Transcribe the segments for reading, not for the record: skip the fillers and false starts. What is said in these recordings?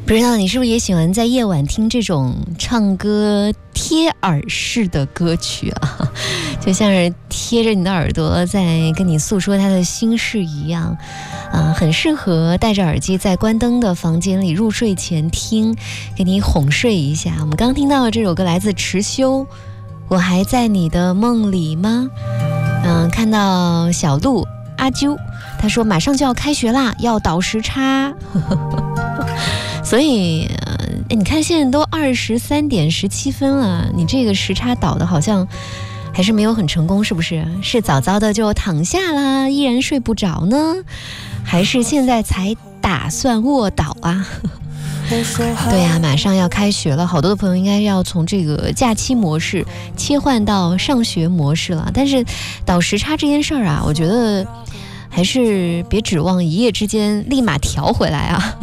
不知道你是不是也喜欢在夜晚听这种唱歌贴耳式的歌曲啊，就像是贴着你的耳朵在跟你诉说他的心事一样很适合戴着耳机在关灯的房间里入睡前听，给你哄睡一下。我们刚听到的这首歌来自池修，我还在你的梦里吗？看到小鹿阿啾，他说马上就要开学啦，要倒时差所以你看现在都23点17分了，你这个时差倒的好像还是没有很成功，是不是？是早早的就躺下啦，依然睡不着呢，还是现在才打算卧倒啊？对啊，马上要开学了，好多的朋友应该要从这个假期模式切换到上学模式了。但是倒时差这件事儿啊，我觉得还是别指望一夜之间立马调回来啊。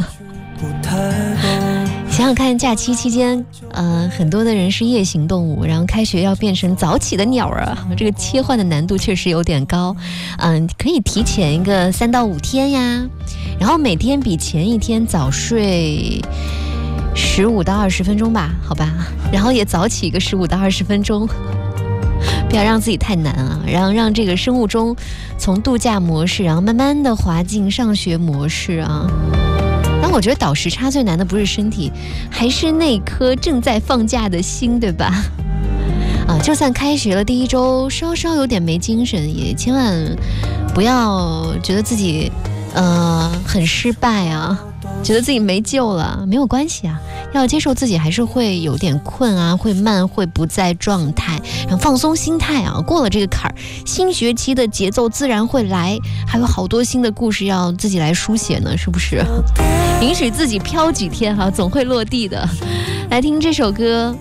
想想看，假期期间很多的人是夜行动物，然后开学要变成早起的鸟啊，这个切换的难度确实有点高。可以提前一个3到5天呀，然后每天比前一天早睡15到20分钟吧，好吧，然后也早起一个15到20分钟，不要让自己太难啊，然后让这个生物钟从度假模式，然后慢慢的滑进上学模式啊。但我觉得倒时差最难的不是身体，还是那颗正在放假的心，对吧？就算开学了第一周稍稍有点没精神，也千万不要觉得自己很失败啊，觉得自己没救了，没有关系啊，要接受自己还是会有点困啊，会慢，会不在状态，然后放松心态啊，过了这个坎儿，新学期的节奏自然会来，还有好多新的故事要自己来书写呢，是不是？允许自己飘几天哈，总会落地的。来听这首歌，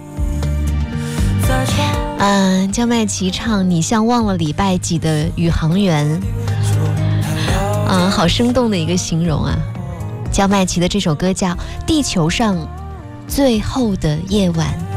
焦麦琪唱《你像忘了礼拜几的宇航员》，好生动的一个形容啊。焦麦琪的这首歌叫《地球上最后的夜晚》。